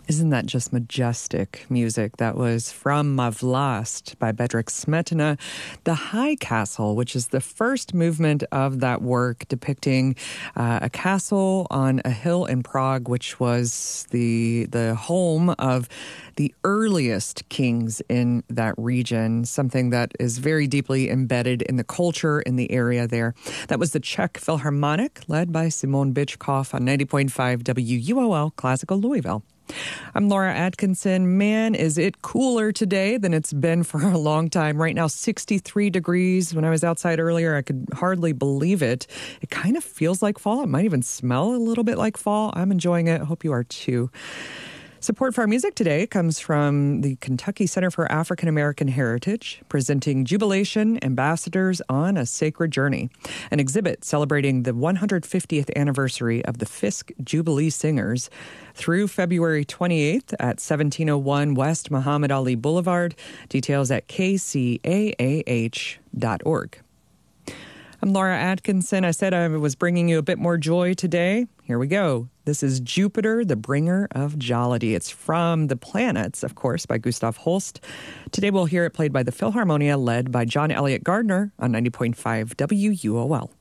Isn't that just majestic music? That was from Ma Vlast by Bedřich Smetana. The High Castle, which is the first movement of that work depicting a castle on a hill in Prague, which was the home of the earliest kings in that region, something that is very deeply embedded in the culture in the area there. That was the Czech Philharmonic, led by Simon Bychkov on 90.5 WUOL Classical Louisville. I'm Laura Atkinson. Man, is it cooler today than it's been for a long time. Right now, 63 degrees. When I was outside earlier, I could hardly believe it. It kind of feels like fall. It might even smell a little bit like fall. I'm enjoying it. I hope you are too. Support for our music today comes from the Kentucky Center for African American Heritage, presenting Jubilation Ambassadors on a Sacred Journey, an exhibit celebrating the 150th anniversary of the Fisk Jubilee Singers through February 28th at 1701 West Muhammad Ali Boulevard. Details at kcaah.org. I'm Laura Atkinson. I said I was bringing you a bit more joy today. Here we go. This is Jupiter, the Bringer of Jollity. It's from The Planets, of course, by Gustav Holst. Today we'll hear it played by the Philharmonia, led by John Elliott Gardner on 90.5 WUOL.